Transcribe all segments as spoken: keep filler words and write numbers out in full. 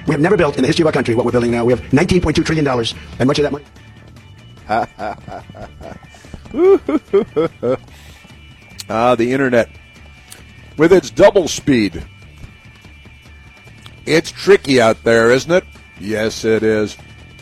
We have never built in the history of our country what we're building now. We have nineteen point two trillion dollars, and much of that money. Ah, the internet. With its double speed. It's tricky out there, isn't it? Yes, it is.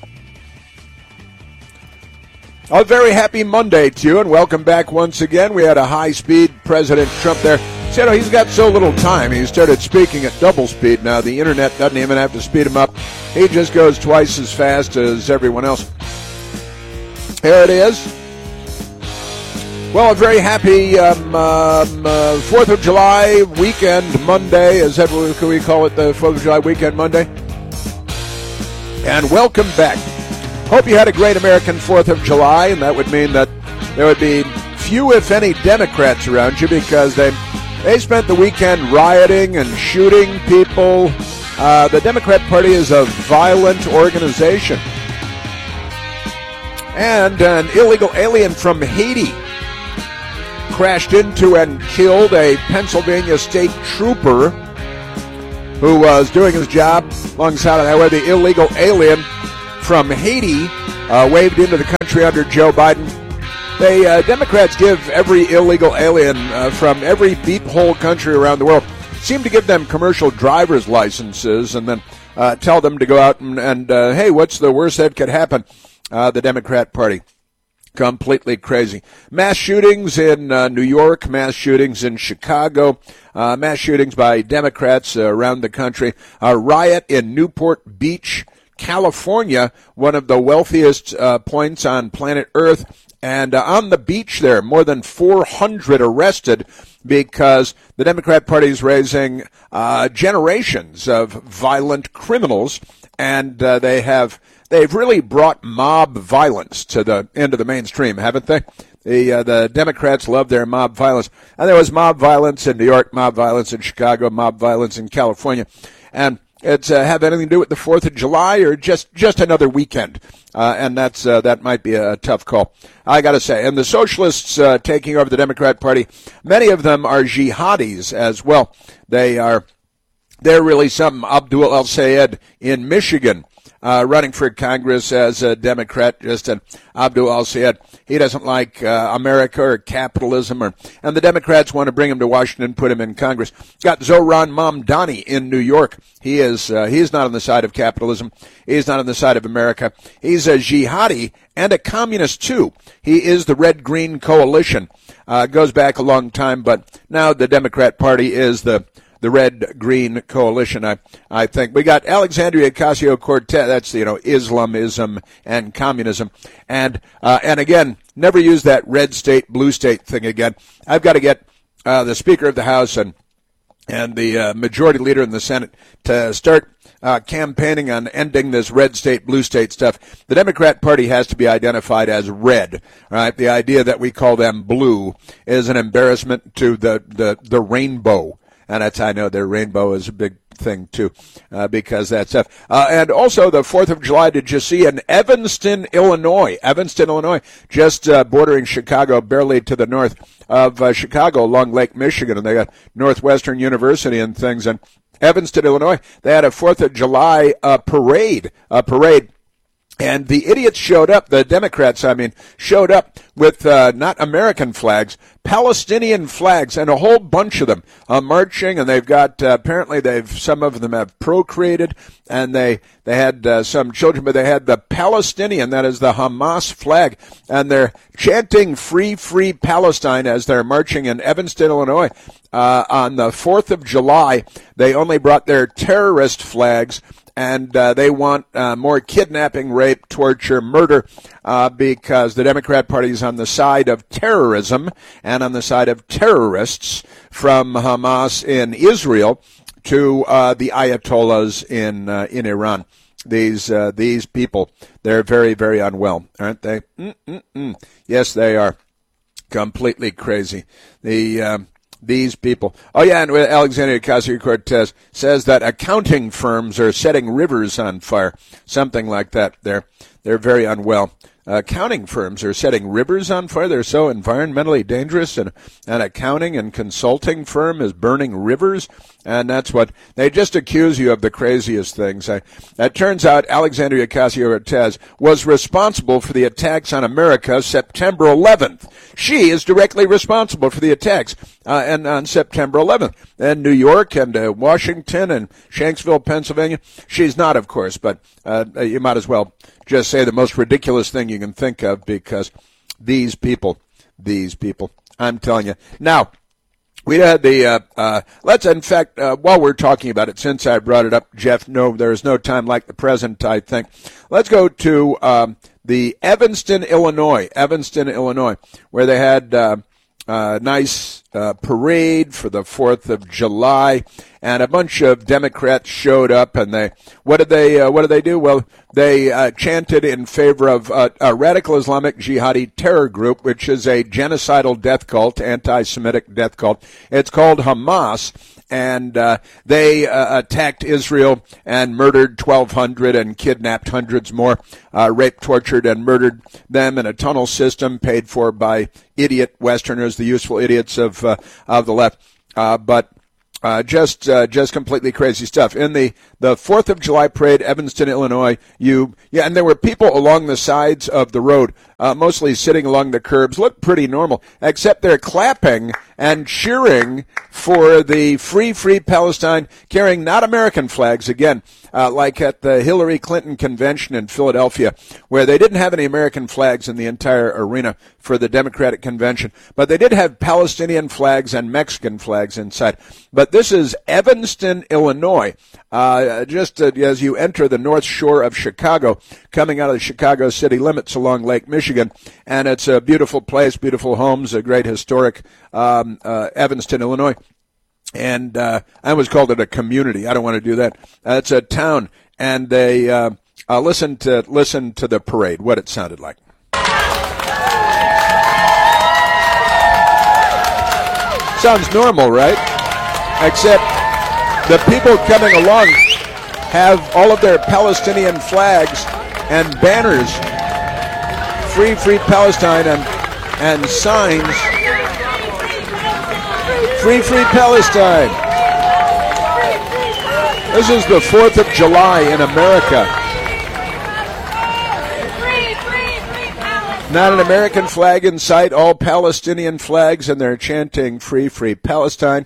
A very happy Monday to you, and welcome back once again. We had a high-speed President Trump there. So, you know, he's got so little time. He started speaking at double speed now. The internet doesn't even have to speed him up. He just goes twice as fast as everyone else. Here it is. Well, a very happy um, um, uh, fourth of July weekend Monday. Is that what we call it, the fourth of July weekend Monday? And welcome back. Hope you had a great American fourth of July, and that would mean that there would be few, if any, Democrats around you because they they spent the weekend rioting and shooting people. Uh, the Democrat Party is a violent organization. And an illegal alien from Haiti crashed into and killed a Pennsylvania state trooper who was doing his job alongside of that, where the illegal alien from Haiti uh, waved into the country under Joe Biden. They uh, Democrats give every illegal alien uh, from every beep hole country around the world, seem to give them commercial driver's licenses and then uh, tell them to go out and, and uh, hey, what's the worst that could happen? Uh, the Democrat Party. Completely crazy. Mass shootings in uh, New York, mass shootings in Chicago, uh, mass shootings by Democrats uh, around the country. A riot in Newport Beach, California, one of the wealthiest uh, points on planet Earth. And uh, on the beach there, more than four hundred arrested because the Democrat Party is raising uh, generations of violent criminals, and uh, they have they've really brought mob violence to the end of the mainstream, haven't they? The uh, the Democrats love their mob violence, and there was mob violence in New York, mob violence in Chicago, mob violence in California, and it's uh, have anything to do with the fourth of July or just, just another weekend? Uh, and that's uh, that might be a tough call, I got to say. And the socialists uh, taking over the Democrat Party, many of them are jihadis as well. They are, they're really something. Abdul El-Sayed in Michigan, uh, running for Congress as a Democrat, just an Abdul El-Sayed. He doesn't like uh, America or capitalism, or, and the Democrats want to bring him to Washington and put him in Congress. Got Zohran Mamdani in New York. He is uh, he's not on the side of capitalism. He's not on the side of America. He's a jihadi and a communist too. He is the Red-Green Coalition. Uh, goes back a long time, but now the Democrat Party is the the Red-Green Coalition, I, I think. We got Alexandria Ocasio-Cortez. That's, you know, Islamism and communism. And, uh, and again, never use that red state, blue state thing again. I've got to get, uh, the Speaker of the House and, and the, uh, Majority Leader in the Senate to start, uh, campaigning on ending this red state, blue state stuff. The Democrat Party has to be identified as red, right? The idea that we call them blue is an embarrassment to the, the, the rainbow. And that's, I know their rainbow is a big thing, too, uh, because that's stuff. Uh, and also, the fourth of July, did you see in Evanston, Illinois, Evanston, Illinois, just uh, bordering Chicago, barely to the north of uh, Chicago along Lake Michigan, and they got Northwestern University and things. And Evanston, Illinois, they had a fourth of July uh, parade, a parade. And the idiots showed up, the Democrats, I mean, showed up with uh, not American flags, Palestinian flags, and a whole bunch of them uh, marching. And they've got, uh, apparently they've, some of them have procreated, and they, they had uh, some children, but they had the Palestinian, that is the Hamas flag. And they're chanting free, free Palestine as they're marching in Evanston, Illinois. Uh, on the fourth of July, they only brought their terrorist flags. And uh, they want uh, more kidnapping, rape, torture, murder, uh, because the Democrat Party is on the side of terrorism and on the side of terrorists, from Hamas in Israel to uh, the Ayatollahs in uh, in Iran. These uh, these people, they're very, very unwell, aren't they? Mm-mm-mm. Yes, they are. Completely crazy. The um, These people. Oh, yeah, and Alexandria Ocasio-Cortez says that accounting firms are setting rivers on fire. Something like that. They're, they're very unwell. accounting firms are setting rivers on fire. They're so environmentally dangerous, and an accounting and consulting firm is burning rivers, and that's what they just accuse you of the craziest things. I, it turns out Alexandria Ocasio-Cortez was responsible for the attacks on America September eleventh. She is directly responsible for the attacks uh, and on September eleventh. And New York and uh, Washington and Shanksville, Pennsylvania. She's not, of course, but uh, you might as well just say the most ridiculous thing you can think of, because these people, these people, I'm telling you. Now, we had the, uh, uh, let's, in fact, uh, while we're talking about it, since I brought it up, Jeff, no, there is no time like the present, I think. Let's go to um, the Evanston, Illinois, Evanston, Illinois, where they had uh, a nice uh, parade for the fourth of July, and a bunch of Democrats showed up, and they, what did they, uh, what did they do? Well, they uh, chanted in favor of uh, a radical Islamic jihadi terror group, which is a genocidal death cult, anti-Semitic death cult. It's called Hamas, and uh, they uh, attacked Israel and murdered twelve hundred and kidnapped hundreds more, uh, raped, tortured, and murdered them in a tunnel system paid for by idiot Westerners, the useful idiots of uh, of the left. Uh, but Uh, just, uh, just completely crazy stuff. In the, the fourth of July parade, Evanston, Illinois, you, yeah, and there were people along the sides of the road, uh, mostly sitting along the curbs, looked pretty normal, except they're clapping and cheering for the free, free Palestine, carrying not American flags, again, uh, like at the Hillary Clinton convention in Philadelphia, where they didn't have any American flags in the entire arena for the Democratic convention, but they did have Palestinian flags and Mexican flags inside. But this is Evanston, Illinois, uh, just uh, as you enter the north shore of Chicago, coming out of the Chicago city limits along Lake Michigan, and it's a beautiful place, beautiful homes, a great historic um, uh, Evanston, Illinois. And uh, I always called it a community. I don't want to do that. Uh, it's a town, and they uh, uh, listen to listen to the parade, what it sounded like. Sounds normal, right? Except the people coming along have all of their Palestinian flags and banners, free, free Palestine, and and signs, free, free Palestine. This is the fourth of July in America. Not an American flag in sight, all Palestinian flags, and they're chanting free, free Palestine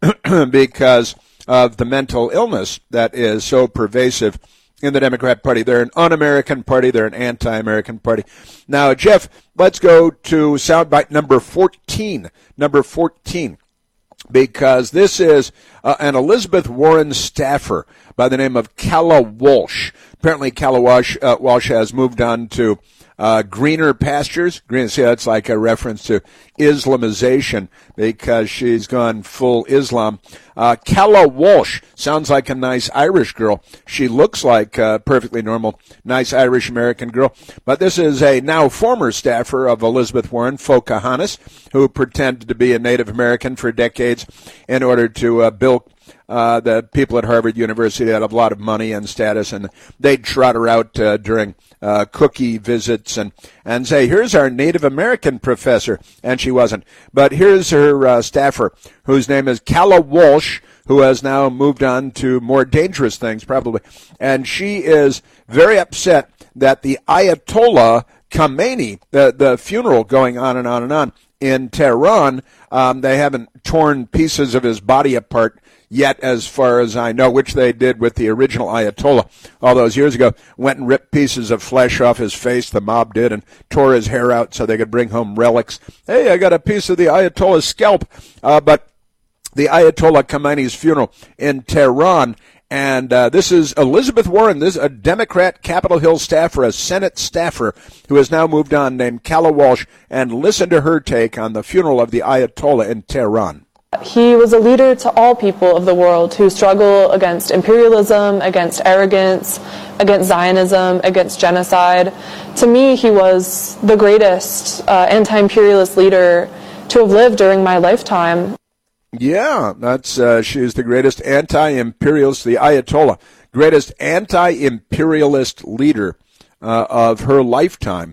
because of the mental illness that is so pervasive in the Democrat Party. They're an un-American party. They're an anti-American party. Now, Jeff, let's go to soundbite number fourteen. Number fourteen. Because this is uh, an Elizabeth Warren staffer by the name of Calla Walsh. Apparently, Calla Walsh, uh, Walsh has moved on to Uh, greener pastures. Green, see, that's like a reference to Islamization because she's gone full Islam. Uh, Calla Walsh sounds like a nice Irish girl. She looks like a perfectly normal, nice Irish American girl. But this is a now former staffer of Elizabeth Warren, Pocahontas, who pretended to be a Native American for decades in order to uh, bilk Uh, the people at Harvard University had a lot of money and status, and they'd trot her out uh, during uh, cookie visits and, and say, here's our Native American professor, and she wasn't. But here's her uh, staffer, whose name is Calla Walsh, who has now moved on to more dangerous things, probably. And she is very upset that the Ayatollah Khamenei, the, the funeral going on and on and on in Tehran, um, they haven't torn pieces of his body apart yet, as far as I know, which they did with the original Ayatollah all those years ago. Went and ripped pieces of flesh off his face, the mob did, and tore his hair out so they could bring home relics. Hey, I got a piece of the Ayatollah's scalp. Uh, but the Ayatollah Khamenei's funeral in Tehran, and uh, this is Elizabeth Warren, this is a Democrat Capitol Hill staffer, a Senate staffer, who has now moved on, named Calla Walsh, and listen to her take on the funeral of the Ayatollah in Tehran. He was a leader to all people of the world who struggle against imperialism, against arrogance, against Zionism, against genocide. To me, he was the greatest uh, anti-imperialist leader to have lived during my lifetime. Yeah, that's uh, she's the greatest anti-imperialist, the Ayatollah, greatest anti-imperialist leader uh, of her lifetime,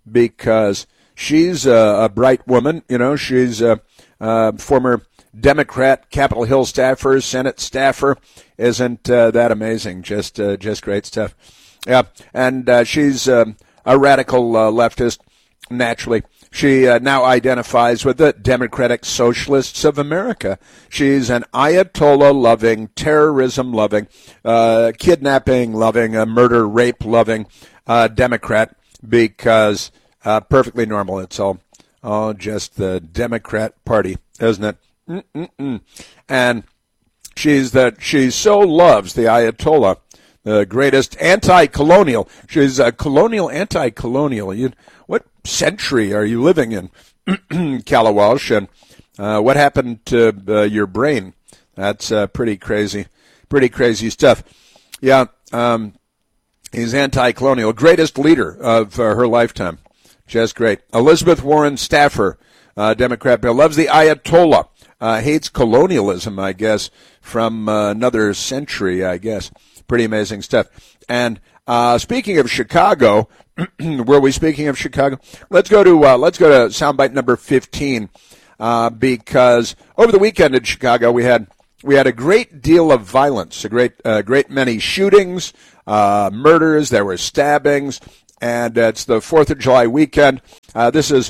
because she's a, a bright woman. You know, she's a, a former Democrat, Capitol Hill staffer, Senate staffer. Isn't uh, that amazing? Just uh, just great stuff. Yeah, and uh, she's uh, a radical uh, leftist, naturally. She uh, now identifies with the Democratic Socialists of America. She's an Ayatollah-loving, terrorism-loving, uh, kidnapping-loving, uh, murder, rape-loving uh, Democrat because uh, perfectly normal. It's all, all just the Democrat Party, isn't it? Mm-mm-mm. And she's that she so loves the Ayatollah, the greatest anti-colonial. She's a colonial anti-colonial. You, what century are you living in, Calla Walsh? And uh, what happened to uh, your brain? That's uh, pretty crazy, pretty crazy stuff. Yeah, um, he's anti-colonial, greatest leader of uh, her lifetime. Just great. Elizabeth Warren staffer, uh, Democrat, loves the Ayatollah. Uh, hates colonialism, I guess, from uh, another century, I guess. Pretty amazing stuff. And uh, speaking of Chicago, were we speaking of Chicago? Let's go to uh, let's go to soundbite number fifteen, uh, because over the weekend in Chicago we had we had a great deal of violence, a great uh, great many shootings, uh, murders. There were stabbings, and uh, it's the Fourth of July weekend. Uh, this is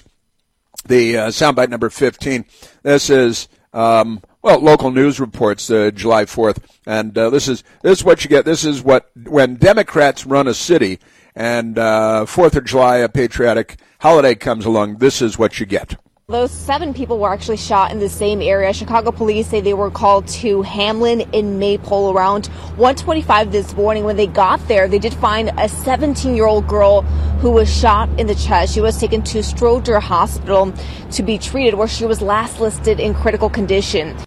the uh, soundbite number fifteen. This is um, well, local news reports, uh, July fourth, and uh, this is this is what you get. This is what when Democrats run a city, and uh, Fourth of July, a patriotic holiday, comes along. This is what you get. Those seven people were actually shot in the same area. Chicago police say they were called to Hamlin in Maypole around one twenty-five this morning. When they got there, they did find a seventeen-year-old girl who was shot in the chest. She was taken to Stroger Hospital to be treated, where she was last listed in critical condition.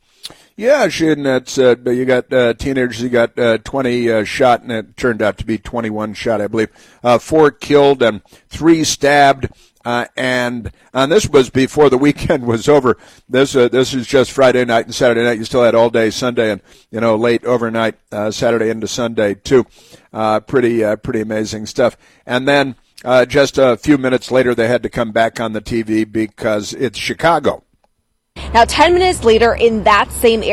Yeah, she and that's uh, you got uh, teenagers. You got uh, twenty uh, shot, and it turned out to be twenty-one shot, I believe. Uh, four killed and three stabbed. Uh, and and this was before the weekend was over. This uh, this is just Friday night and Saturday night. You still had all day Sunday and you know late overnight uh, Saturday into Sunday too. Uh, pretty uh, pretty amazing stuff. And then uh, just a few minutes later, they had to come back on the T V because it's Chicago. Now, ten minutes later in that same area.